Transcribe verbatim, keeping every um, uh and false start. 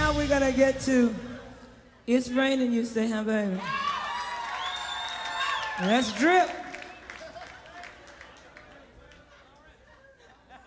now we're gonna get to It's Raining, You Say, Huh, Baby. Let's drip.